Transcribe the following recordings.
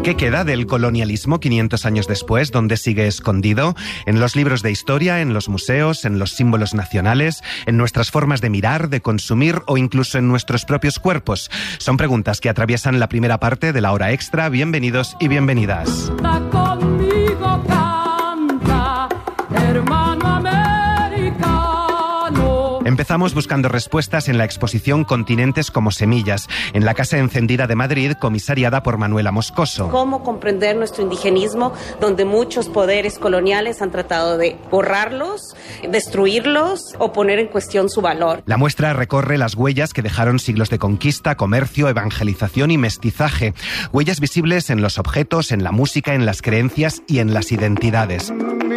¿Qué queda del colonialismo 500 años después? ¿Dónde sigue escondido? ¿En los libros de historia, en los museos, en los símbolos nacionales, en nuestras formas de mirar, de consumir o incluso en nuestros propios cuerpos? Son preguntas que atraviesan la primera parte de la hora extra. Bienvenidos y bienvenidas. Conmigo canta, hermano americano. Empezamos buscando respuestas en la exposición Continentes como Semillas, en la Casa Encendida de Madrid, comisariada por Manuela Moscoso. ¿Cómo comprender nuestro indigenismo, donde muchos poderes coloniales han tratado de borrarlos, destruirlos o poner en cuestión su valor? La muestra recorre las huellas que dejaron siglos de conquista, comercio, evangelización y mestizaje. Huellas visibles en los objetos, en la música, en las creencias y en las identidades.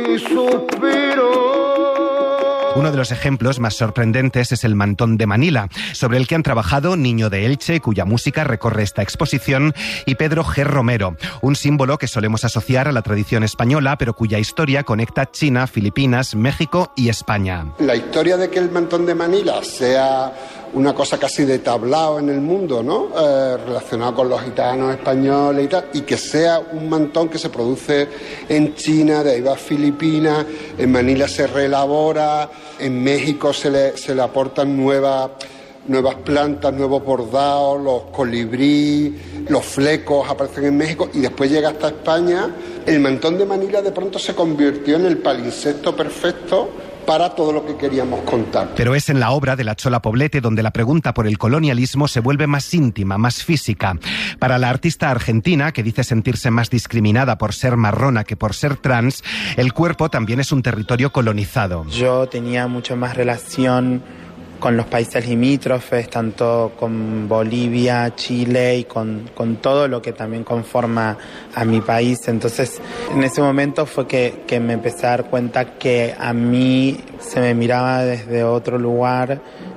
Uno de los ejemplos más sorprendentes es el mantón de Manila, sobre el que han trabajado Niño de Elche, cuya música recorre esta exposición, y Pedro G. Romero, un símbolo que solemos asociar a la tradición española, pero cuya historia conecta China, Filipinas, México y España. La historia de que el mantón de Manila sea una cosa casi de tablao en el mundo, ¿no? Relacionado con los gitanos españoles y tal, y que sea un mantón que se produce en China, de ahí va a Filipinas, en Manila se reelabora, en México se le aportan nuevas plantas, nuevos bordados, los colibrí, los flecos aparecen en México y después llega hasta España. El mantón de Manila de pronto se convirtió en el palimpsesto perfecto para todo lo que queríamos contar. Pero es en la obra de la Chola Poblete donde la pregunta por el colonialismo se vuelve más íntima, más física. Para la artista argentina, que dice sentirse más discriminada por ser marrona que por ser trans, el cuerpo también es un territorio colonizado. Yo tenía mucho más relación con los países limítrofes, tanto con Bolivia, Chile y con todo lo que también conforma a mi país. Entonces, en ese momento fue que me empecé a dar cuenta que a mí se me miraba desde otro lugar